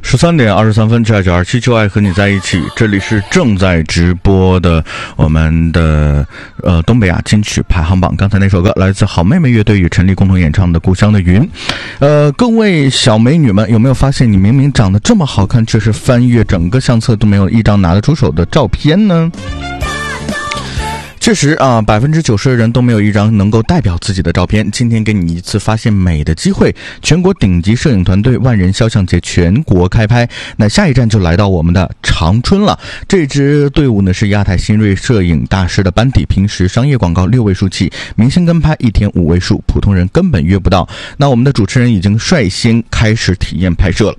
13点23分，这927就爱和你在一起。这里是正在直播的我们的东北亚金曲排行榜。刚才那首歌来自好妹妹乐队与陈粒共同演唱的《故乡的云》。各位小美女们，有没有发现你明明长得这么好看，却是翻阅整个相册都没有一张拿得出手的照片呢？确实啊，90%的人都没有一张能够代表自己的照片。今天给你一次发现美的机会，全国顶级摄影团队万人肖像节全国开拍。那下一站就来到我们的长春了。这支队伍呢是亚太新锐摄影大师的班底，平时商业广告6位数起，明星跟拍1天5位数，普通人根本约不到。那我们的主持人已经率先开始体验拍摄了。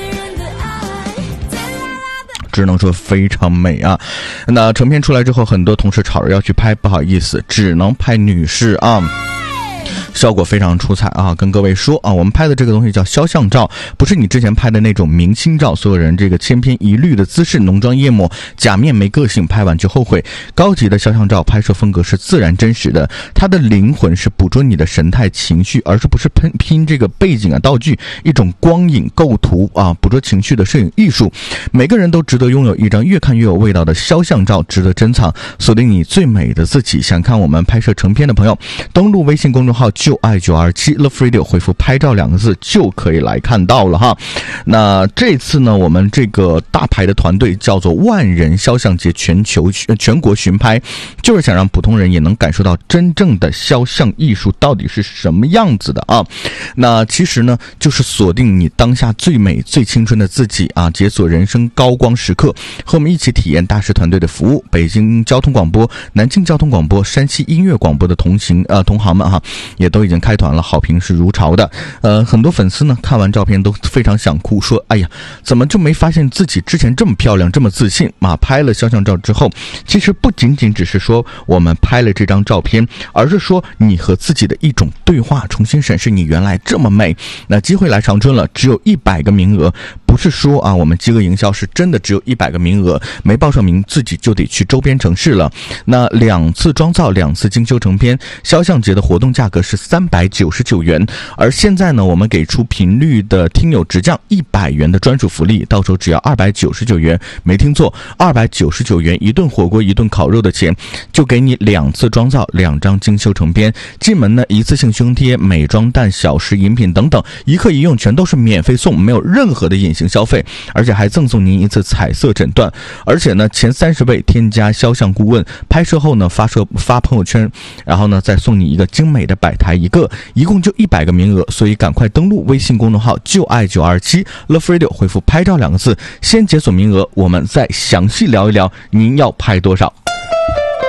只能说非常美啊。那成片出来之后，很多同事吵着要去拍，不好意思，只能拍女士啊。效果非常出彩啊！跟各位说啊，我们拍的这个东西叫肖像照，不是你之前拍的那种明星照，所有人这个千篇一律的姿势、浓妆艳抹、假面没个性，拍完就后悔。高级的肖像照拍摄风格是自然真实的，它的灵魂是捕捉你的神态情绪，而是不是拼这个背景啊道具，一种光影构图啊，捕捉情绪的摄影艺术。每个人都值得拥有一张越看越有味道的肖像照，值得珍藏，锁定你最美的自己。想看我们拍摄成片的朋友，登录微信公众号就爱927 Love Radio， 回复拍照2个字就可以来看到了哈。那这次呢，我们这个大牌的团队叫做万人肖像节全国巡拍，就是想让普通人也能感受到真正的肖像艺术到底是什么样子的啊。那其实呢，就是锁定你当下最美最青春的自己啊，解锁人生高光时刻，和我们一起体验大师团队的服务。北京交通广播、南京交通广播、山西音乐广播的同行们哈，也都已经开团了，好评是如潮的。很多粉丝呢看完照片都非常想哭，说哎呀，怎么就没发现自己之前这么漂亮这么自信嘛？拍了肖像照之后，其实不仅仅只是说我们拍了这张照片，而是说你和自己的一种对话，重新审视你原来这么美。那机会来长春了，只有100个名额，不是说啊我们饥饿营销，是真的只有100个名额，没报上名自己就得去周边城市了。那2次妆造2次精修成片，肖像节的活动价格是399元，而现在呢，我们给出频率的听友直降100元的专属福利，到时候只要299元，没听错，299元一顿火锅一顿烤肉的钱，就给你2次妆造2张精修成片，进门呢一次性胸贴、美妆蛋、小食饮品等等，一客一用全都是免费送，没有任何的隐形消费，而且还赠送您一次彩色诊断，而且呢前30位添加肖像顾问，拍摄后呢发朋友圈，然后呢再送你一个精美的摆台一个，一共就100个名额，所以赶快登录微信公众号就爱927 Love Radio， 回复拍照2个字，先解锁名额，我们再详细聊一聊您要拍多少。